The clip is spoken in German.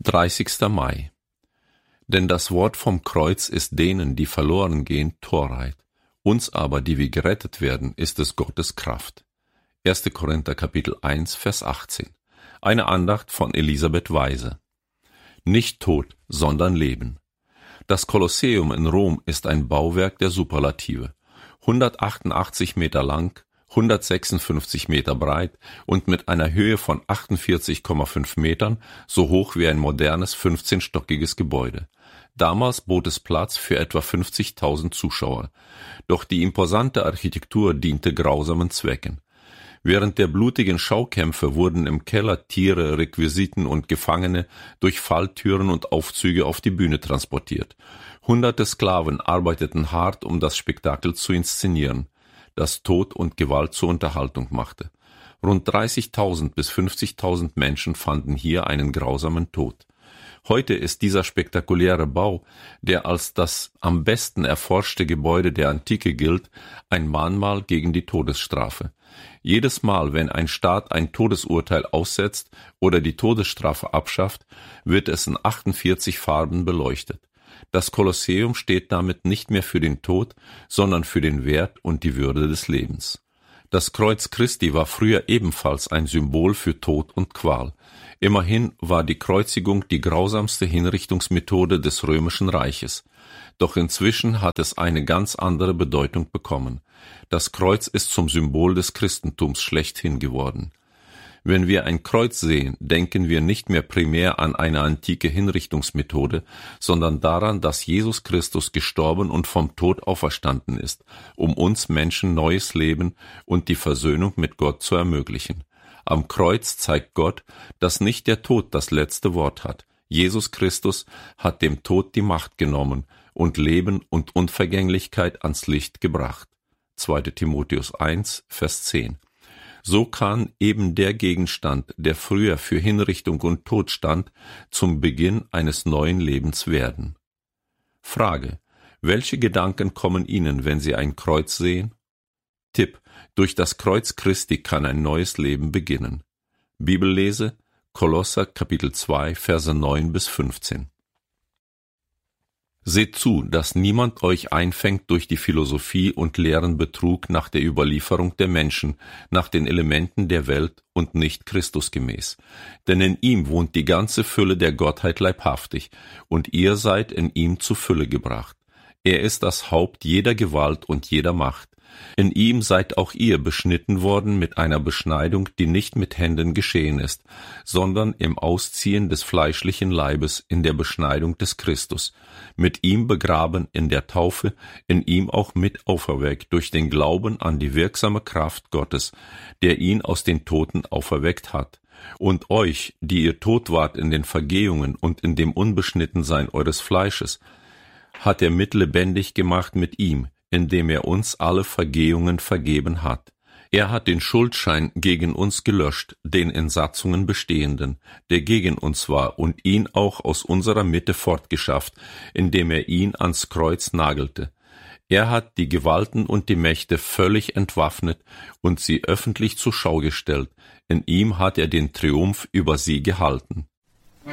30. Mai. Denn das Wort vom Kreuz ist denen, die verloren gehen, Torheit. Uns aber, die wir gerettet werden, ist es Gottes Kraft. 1. Korinther Kapitel 1, Vers 18. Eine Andacht von Elisabeth Weise. Nicht Tod, sondern Leben. Das Kolosseum in Rom ist ein Bauwerk der Superlative. 188 Meter lang, 156 Meter breit und mit einer Höhe von 48,5 Metern, so hoch wie ein modernes 15-stöckiges Gebäude. Damals bot es Platz für etwa 50.000 Zuschauer. Doch die imposante Architektur diente grausamen Zwecken. Während der blutigen Schaukämpfe wurden im Keller Tiere, Requisiten und Gefangene durch Falltüren und Aufzüge auf die Bühne transportiert. Hunderte Sklaven arbeiteten hart, um das Spektakel zu inszenieren, das Tod und Gewalt zur Unterhaltung machte. Rund 30.000 bis 50.000 Menschen fanden hier einen grausamen Tod. Heute ist dieser spektakuläre Bau, der als das am besten erforschte Gebäude der Antike gilt, ein Mahnmal gegen die Todesstrafe. Jedes Mal, wenn ein Staat ein Todesurteil aussetzt oder die Todesstrafe abschafft, wird es in 48 Farben beleuchtet. Das Kolosseum steht damit nicht mehr für den Tod, sondern für den Wert und die Würde des Lebens. Das Kreuz Christi war früher ebenfalls ein Symbol für Tod und Qual. Immerhin war die Kreuzigung die grausamste Hinrichtungsmethode des Römischen Reiches. Doch inzwischen hat es eine ganz andere Bedeutung bekommen. Das Kreuz ist zum Symbol des Christentums schlechthin geworden. Wenn wir ein Kreuz sehen, denken wir nicht mehr primär an eine antike Hinrichtungsmethode, sondern daran, dass Jesus Christus gestorben und vom Tod auferstanden ist, um uns Menschen neues Leben und die Versöhnung mit Gott zu ermöglichen. Am Kreuz zeigt Gott, dass nicht der Tod das letzte Wort hat. Jesus Christus hat dem Tod die Macht genommen und Leben und Unvergänglichkeit ans Licht gebracht. 2. Timotheus 1, Vers 10. So kann eben der Gegenstand, der früher für Hinrichtung und Tod stand, zum Beginn eines neuen Lebens werden. Frage: Welche Gedanken kommen Ihnen, wenn Sie ein Kreuz sehen? Tipp: Durch das Kreuz Christi kann ein neues Leben beginnen. Bibellese: Kolosser Kapitel 2, Verse 9 bis 15. Seht zu, dass niemand euch einfängt durch die Philosophie und leeren Betrug nach der Überlieferung der Menschen, nach den Elementen der Welt und nicht Christusgemäß. Denn in ihm wohnt die ganze Fülle der Gottheit leibhaftig, und ihr seid in ihm zu Fülle gebracht. Er ist das Haupt jeder Gewalt und jeder Macht. In ihm seid auch ihr beschnitten worden mit einer Beschneidung, die nicht mit Händen geschehen ist, sondern im Ausziehen des fleischlichen Leibes in der Beschneidung des Christus, mit ihm begraben in der Taufe, in ihm auch mit auferweckt durch den Glauben an die wirksame Kraft Gottes, der ihn aus den Toten auferweckt hat. Und euch, die ihr tot wart in den Vergehungen und in dem Unbeschnittensein eures Fleisches, hat er mitlebendig gemacht mit ihm, indem er uns alle Vergehungen vergeben hat. Er hat den Schuldschein gegen uns gelöscht, den in Satzungen bestehenden, der gegen uns war, und ihn auch aus unserer Mitte fortgeschafft, indem er ihn ans Kreuz nagelte. Er hat die Gewalten und die Mächte völlig entwaffnet und sie öffentlich zur Schau gestellt. In ihm hat er den Triumph über sie gehalten.